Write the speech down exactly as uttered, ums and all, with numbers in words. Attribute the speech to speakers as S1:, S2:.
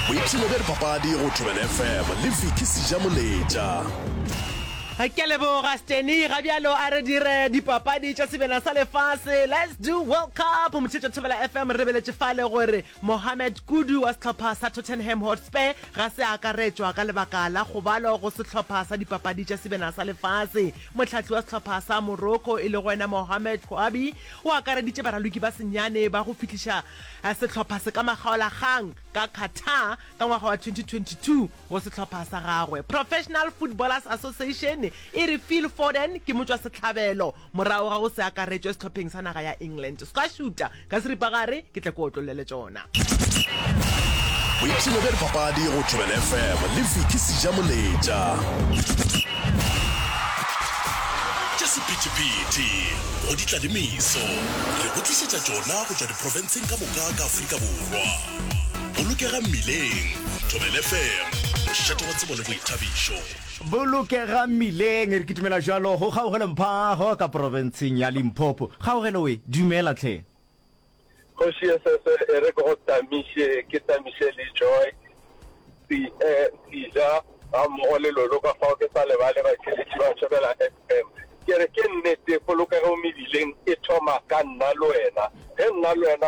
S1: Boipselo ba dipapadi go Thobela F M le Vicky Sijamoleja.
S2: Ha ke leboga Steny ga bjalo a re dire dipapadi tša sebena sa lefase. Let's do World Cup. Motšhetša Thobela F M re beletše fale gore Mohamed Kudu wa sehlopha sa Tottenham Hotspur ga se akaretšwa ka lebaka la go balwa go sehlopha sa dipapadi tša sebena sa lefase. Motlhatli wa sehlopha sa Morocco e le gwena Mohamed Kouabi o akareditše baraloki ba senyane ba go fihliša sehlopha se ka makgaolakgang ka Qatar ka ngwaga wa twenty twenty-two go sehlopha sa gagwe. Professional Footballers Association e re Phil Foden ke motswa setlhabelo morao ga go se akaretšwe sehlopheng sa naga ya England. Ska shuta ka seripagare ke tle ko otlolele tsona.
S1: Boipselo ba dipapadi go Thobela F M le Vicky Sijamoleja. Sephithi-phithi go ditladimiso re go tlisetša tšona go tšwa diprofenseng ka moka ka Afrika Borwa. Bolokega mmileng, Thobela F M, mošetša wa tsebo le boithabišo.
S3: Bolokega mmileng re ke dumela jalo go kgaogele mphago ka profenseng ya Limpopo. Kgaogele we dumela tlhe.
S4: Go sesese e re go tamiše ke tamiše le Joy. Si eh si ja a mo le lolo ka fa ke sa le